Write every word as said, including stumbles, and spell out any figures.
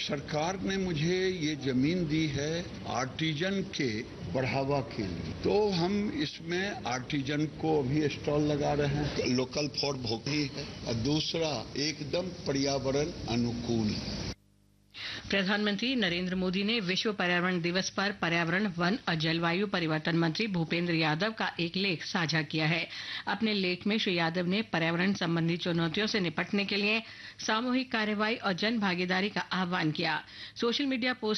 सरकार ने मुझे ये जमीन दी है आर्टिजन के बढ़ावा के लिए, तो हम इसमें आर्टिजन को अभी स्टॉल लगा रहे हैं। लोकल फॉर भोगी है और दूसरा एकदम पर्यावरण अनुकूल है। प्रधानमंत्री नरेंद्र मोदी ने विश्व पर्यावरण दिवस पर पर्यावरण, वन और जलवायु परिवर्तन मंत्री भूपेंद्र यादव का एक लेख साझा किया है। अपने लेख में श्री यादव ने पर्यावरण संबंधी चुनौतियों से निपटने के लिए सामूहिक कार्रवाई और जन भागीदारी का आह्वान किया। Social media post